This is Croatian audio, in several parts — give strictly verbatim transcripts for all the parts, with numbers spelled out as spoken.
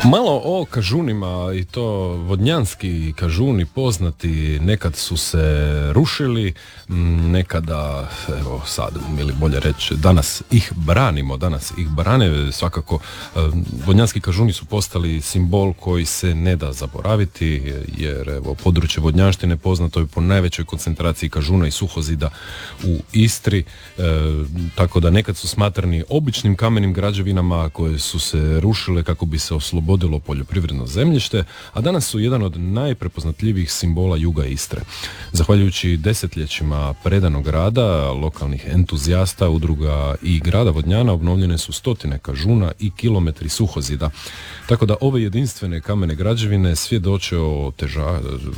Malo o kažunima, i to vodnjanski kažuni poznati, nekad su se rušili, nekada, evo sad, ili bolje reći, danas ih branimo, danas ih brane, svakako vodnjanski kažuni su postali simbol koji se ne da zaboraviti, jer evo, područje vodnjanštine poznato je po najvećoj koncentraciji kažuna i suhozida u Istri, e, tako da nekad su smatrani običnim kamenim građevinama koje su se rušile kako bi se oslobodilo poljoprivredno zemljište, a danas su jedan od najprepoznatljivijih simbola juga Istre. Zahvaljujući desetljećima predanog rada lokalnih entuzijasta, udruga i grada Vodnjana obnovljene su stotine kažuna i kilometri suhozida. Tako da ove jedinstvene kamene građevine svjedoče o teža,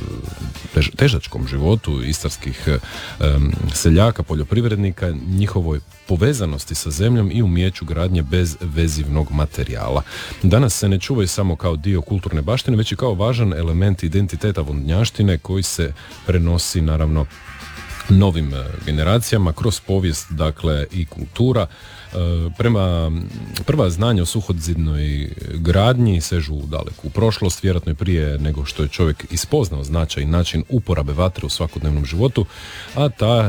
tež, težačkom životu istarskih um, seljaka, poljoprivrednika, njihovoj povezanosti sa zemljom i umijeću gradnje bez vezivnog materijala. Danas se ne čuvaju samo kao dio kulturne baštine, već i kao važan element identiteta vodnjaštine koji se prenosi naravno novim generacijama kroz povijest, dakle, i kultura. Prema prva znanja o suhozidnoj gradnji sežu daleku u prošlost, vjerojatno i prije nego što je čovjek ispoznao značaj i način uporabe vatre u svakodnevnom životu, a ta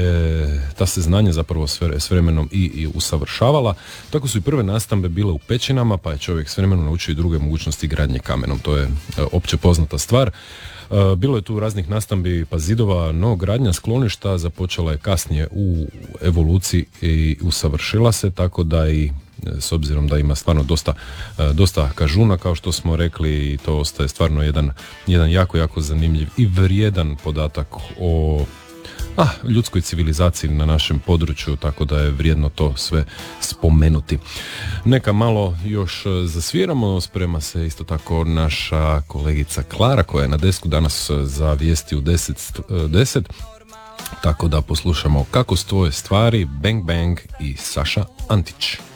je ta se znanje zapravo s vremenom i, i usavršavala. Tako su i prve nastambe bile u pećinama, pa je čovjek s vremenom naučio i druge mogućnosti gradnje kamenom. To je opće poznata stvar. Bilo je tu raznih nastambi pa zidova, no gradnja skloništa započela je kasnije u evoluciji i usavršila se, tako da i s obzirom da ima stvarno dosta, dosta kažuna, kao što smo rekli, i to ostaje stvarno jedan, jedan jako, jako zanimljiv i vrijedan podatak o Ah, ljudskoj civilizaciji na našem području, tako da je vrijedno to sve spomenuti. Neka malo još zasviramo, sprema se isto tako naša kolegica Klara koja je na desku danas za vijesti u deset deset, tako da poslušamo Kako stoje stvari, Bang Bang i Saša Antić.